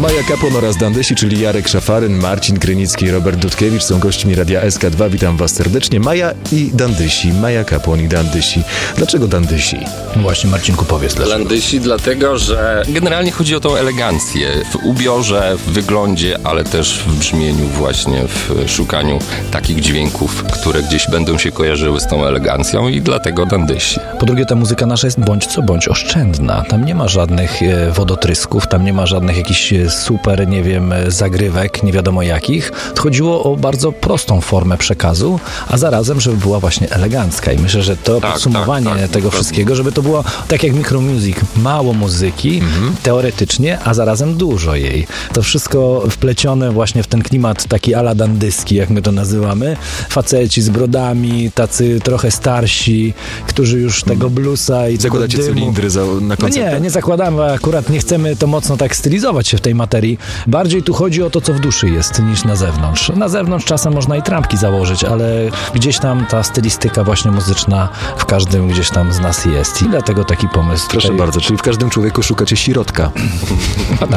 Maja Kapłon oraz Dandysi, czyli Jarek Szafaryn, Marcin Krynicki i Robert Dudkiewicz są gośćmi Radia SK2. Witam was serdecznie. Maja i Dandysi, Maja Kapłon i Dandysi. Dlaczego Dandysi? Właśnie, Marcinku, powiedz dlaczego. Dandysi dlatego, że generalnie chodzi o tą elegancję w ubiorze, w wyglądzie, ale też w brzmieniu właśnie, w szukaniu takich dźwięków, które gdzieś będą się kojarzyły z tą elegancją i dlatego Dandysi. Po drugie, ta muzyka nasza jest bądź co bądź oszczędna. Tam nie ma żadnych wodotrysków, tam nie ma żadnych jakichś super, nie wiem, zagrywek, nie wiadomo jakich. Chodziło o bardzo prostą formę przekazu, a zarazem, żeby była właśnie elegancka. I myślę, że to podsumowanie tego wszystkiego, żeby to było tak jak Micro Music, mało muzyki, teoretycznie, a zarazem dużo jej. To wszystko wplecione właśnie w ten klimat taki ala dandyski, jak my to nazywamy. Faceci z brodami, tacy trochę starsi, którzy już tego bluesa i tego Zakładacie dymu... cylindry na koncertach? Nie zakładamy, akurat nie chcemy to mocno tak stylizować się w tej materii. Bardziej tu chodzi o to, co w duszy jest, niż na zewnątrz. Na zewnątrz czasem można i trampki założyć, ale gdzieś tam ta stylistyka właśnie muzyczna w każdym gdzieś tam z nas jest. I dlatego taki pomysł. Proszę tutaj... bardzo, czyli w każdym człowieku szukacie środka.